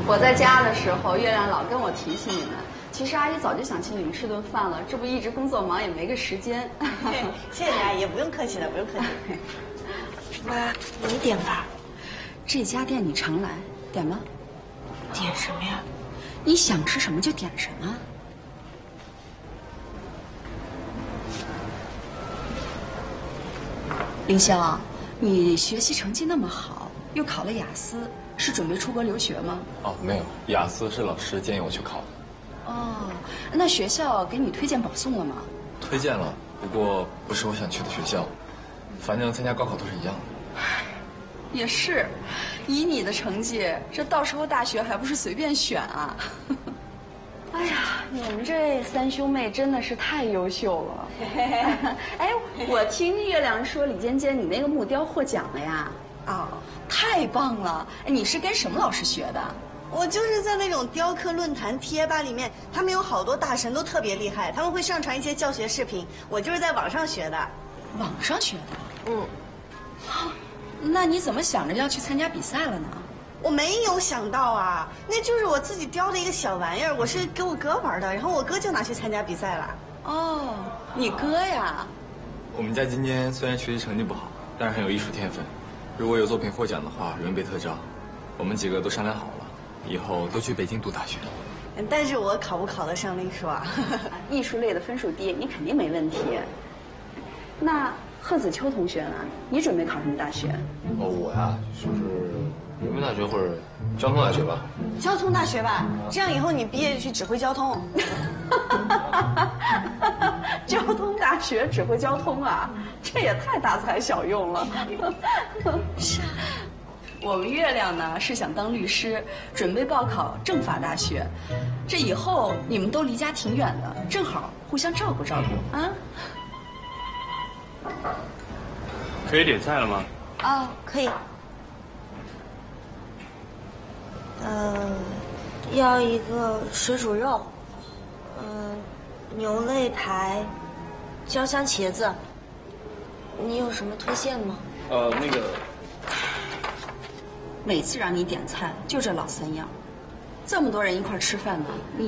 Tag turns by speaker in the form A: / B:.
A: 我在家的时候，月亮老跟我提醒你们。其实阿姨早就想请你们吃顿饭了，这不一直工作忙也没个时间。
B: 谢谢你阿姨，不用客气了，不用客气。
C: 妈，你点吧。
A: 这家店你常来，点吗？
C: 点什么呀？
A: 你想吃什么就点什么。凌霄，你学习成绩那么好，又考了雅思，是准备出国留学吗？
D: 哦，没有，雅思是老师建议我去考的。
A: 哦，那学校给你推荐保送了吗？
D: 推荐了，不过不是我想去的学校，反正参加高考都是一样的。
A: 也是，以你的成绩，这到时候大学还不是随便选啊？哎呀，你们这三兄妹真的是太优秀了。哎，我听月亮说李尖尖你那个木雕获奖了呀？
B: 啊，
A: 太棒了！哎，你是跟什么老师学的？
B: 我就是在那种雕刻论坛贴吧里面，他们有好多大神都特别厉害，他们会上传一些教学视频，我就是在网上学的。
A: 网上学的？
B: 嗯。
A: 那你怎么想着要去参加比赛了呢？
B: 我没有想到啊，那就是我自己雕的一个小玩意儿，我是给我哥玩的，然后我哥就拿去参加比赛了。
A: 哦，你哥呀？
D: 我们家尖尖虽然学习成绩不好，但是很有艺术天分。如果有作品获奖的话，容易被特招。我们几个都商量好了，以后都去北京读大学。
B: 但是我考不考得上艺术啊？
A: 艺术类的分数低，你肯定没问题。那贺子秋同学呢？你准备考什么大学？
E: 哦，我呀，就是人民大学或者交通大学吧。
B: 交通大学吧，这样以后你毕业就去指挥交通。
A: 交通大学指挥交通啊，这也太大材小用了。是啊，我们月亮呢是想当律师，准备报考政法大学。这以后你们都离家挺远的，正好互相照顾照顾啊。
F: 可以点菜了吗？
C: 哦，可以。要一个水煮肉，牛肋排，焦香茄子。你有什么推荐吗？
F: 那个，
A: 每次让你点菜就这老三样，这么多人一块吃饭呢，你